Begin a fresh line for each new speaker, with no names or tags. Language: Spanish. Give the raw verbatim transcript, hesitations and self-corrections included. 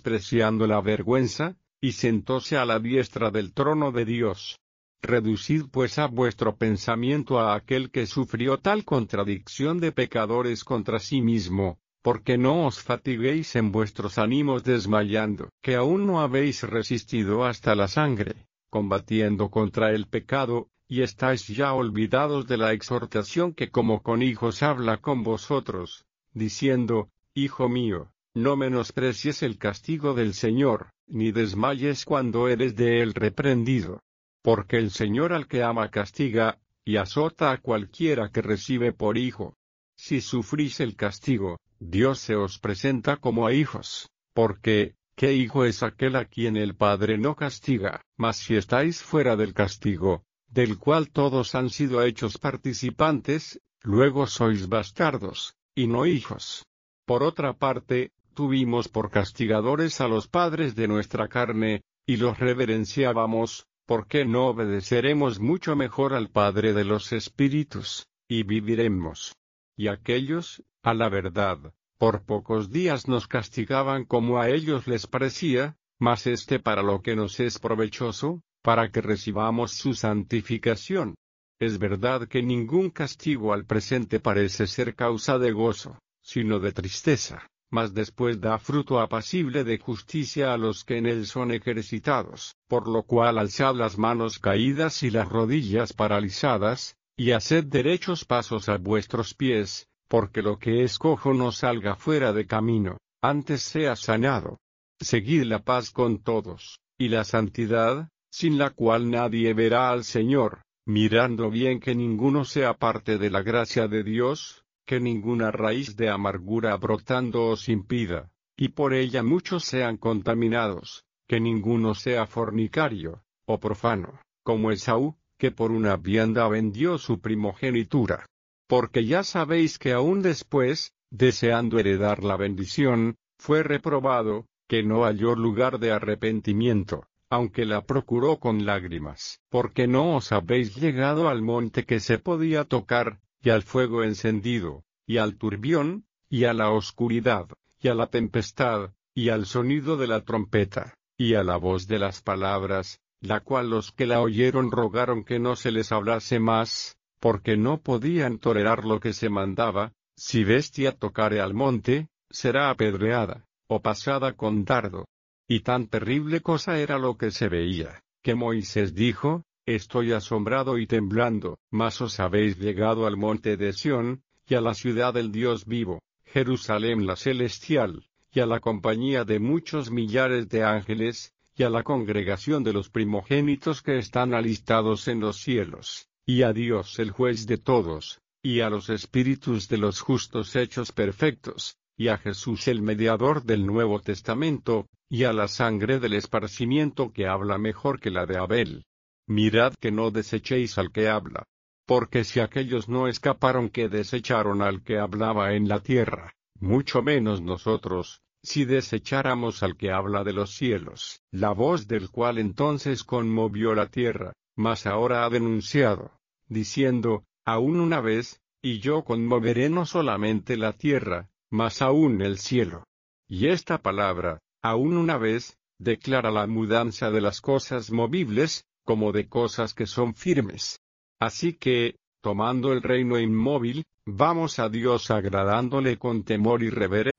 despreciando la vergüenza, y sentóse a la diestra del trono de Dios. Reducid pues a vuestro pensamiento a aquel que sufrió tal contradicción de pecadores contra sí mismo, porque no os fatiguéis en vuestros ánimos desmayando, que aún no habéis resistido hasta la sangre, combatiendo contra el pecado, y estáis ya olvidados de la exhortación que como con hijos habla con vosotros, diciendo, Hijo mío, no menosprecies el castigo del Señor, ni desmayes cuando eres de él reprendido. Porque el Señor al que ama castiga, y azota a cualquiera que recibe por hijo. Si sufrís el castigo, Dios se os presenta como a hijos, porque, ¿qué hijo es aquel a quien el Padre no castiga? Mas si estáis fuera del castigo, del cual todos han sido hechos participantes, luego sois bastardos, y no hijos. Por otra parte, tuvimos por castigadores a los padres de nuestra carne, y los reverenciábamos, ¿por qué no obedeceremos mucho mejor al Padre de los Espíritus, y viviremos? Y aquellos, a la verdad, por pocos días nos castigaban como a ellos les parecía, mas este para lo que nos es provechoso, para que recibamos su santificación. Es verdad que ningún castigo al presente parece ser causa de gozo, sino de tristeza, mas después da fruto apacible de justicia a los que en él son ejercitados, por lo cual alzad las manos caídas y las rodillas paralizadas, y haced derechos pasos a vuestros pies, porque lo que es cojo no salga fuera de camino, antes sea sanado. Seguid la paz con todos, y la santidad, sin la cual nadie verá al Señor, mirando bien que ninguno sea parte de la gracia de Dios, que ninguna raíz de amargura brotando os impida, y por ella muchos sean contaminados, que ninguno sea fornicario, o profano, como Esaú, que por una vianda vendió su primogenitura. Porque ya sabéis que aún después, deseando heredar la bendición, fue reprobado, que no halló lugar de arrepentimiento, aunque la procuró con lágrimas. Porque no os habéis llegado al monte que se podía tocar, y al fuego encendido, y al turbión, y a la oscuridad, y a la tempestad, y al sonido de la trompeta, y a la voz de las palabras, la cual los que la oyeron rogaron que no se les hablase más, porque no podían tolerar lo que se mandaba, si bestia tocare al monte, será apedreada, o pasada con dardo. Y tan terrible cosa era lo que se veía, que Moisés dijo, Estoy asombrado y temblando, mas os habéis llegado al monte de Sión, y a la ciudad del Dios vivo, Jerusalén la celestial, y a la compañía de muchos millares de ángeles, y a la congregación de los primogénitos que están alistados en los cielos, y a Dios el juez de todos, y a los espíritus de los justos hechos perfectos, y a Jesús el mediador del Nuevo Testamento, y a la sangre del esparcimiento que habla mejor que la de Abel. Mirad que no desechéis al que habla. Porque si aquellos no escaparon que desecharon al que hablaba en la tierra, mucho menos nosotros, si desecháramos al que habla de los cielos, la voz del cual entonces conmovió la tierra, mas ahora ha denunciado, diciendo, aún una vez, y yo conmoveré no solamente la tierra, mas aún el cielo. Y esta palabra, aún una vez, declara la mudanza de las cosas movibles, como de cosas que son firmes. Así que, tomando el reino inmóvil, vamos a Dios agradándole con temor y reverencia.